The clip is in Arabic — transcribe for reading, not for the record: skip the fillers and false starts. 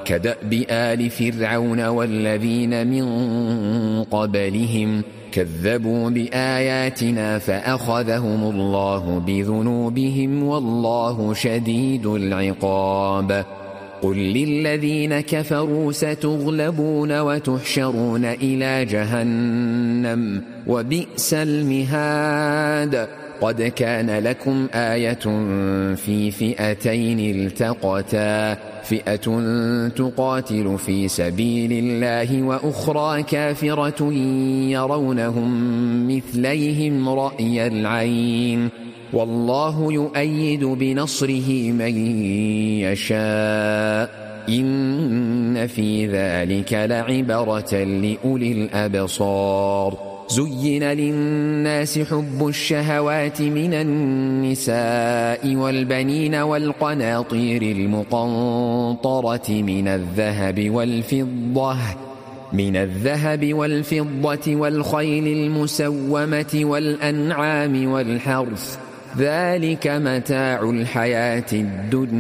كدأب آل فرعون والذين من قبلهم كذبوا بآياتنا فأخذهم الله بذنوبهم والله شديد العقاب. قل للذين كفروا ستغلبون وتحشرون إلى جهنم وبئس المهاد. قد كان لكم آية في فئتين التقتا فئة تقاتل في سبيل الله وأخرى كافرة يرونهم مثليهم رأي العين والله يؤيد بنصره من يشاء إن في ذلك لعبرة لأولي الأبصار. زين للناس حب الشهوات من النساء والبنين والقناطير المقنطرة من الذهب والفضة والخيل المسومة والأنعام والحرث ذلك متاع الحياة الدنيا